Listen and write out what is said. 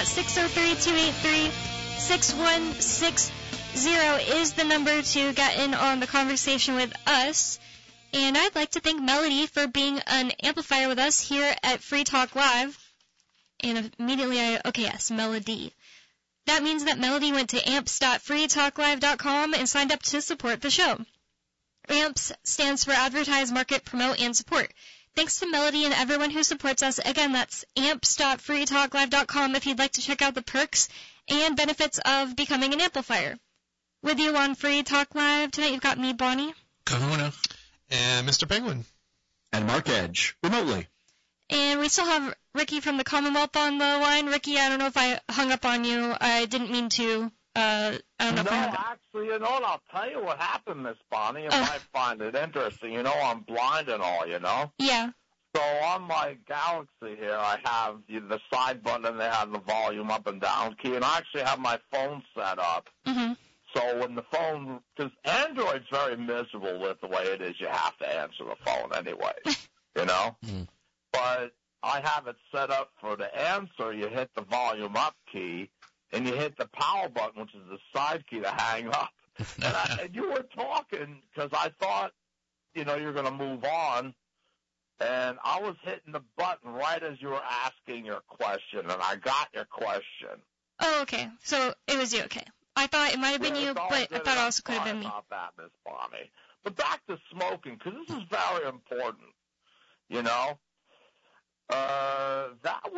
at 603-283-6160 is the number to get in on the conversation with us. And I'd like to thank Melody for being an amplifier with us here at Free Talk Live. And immediately Melody. That means that Melody went to amps.freetalklive.com and signed up to support the show. AMPS stands for Advertise, Market, Promote, and Support. Thanks to Melody and everyone who supports us. Again, that's amps.freetalklive.com if you'd like to check out the perks and benefits of becoming an amplifier. With you on Free Talk Live tonight, you've got me, Bonnie. Kahuna. And Mr. Penguin. And Mark Edge, remotely. And we still have Ricky from the Commonwealth on the line. Ricky, I don't know if I hung up on you. I didn't mean to. I don't know if I hung up. Actually, you know what? I'll tell you what happened, Miss Bonnie. You might find it interesting. You know, I'm blind and all, you know? Yeah. So on my Galaxy here, I have the side button that has the volume up and down key, and I actually have my phone set up. Mm-hmm. So when the phone, because Android's very miserable with the way it is, you have to answer the phone anyway, you know? Mm. But I have it set up for the answer. You hit the volume up key, and you hit the power button, which is the side key to hang up. And you were talking because I thought, you know, you're going to move on. And I was hitting the button right as you were asking your question, and I got your question. Oh, okay. So it was you, okay. I thought it might have been you, but I thought it also could have been me. About that, Miss Bonnie. But back to smoking, because this is very important, you know. That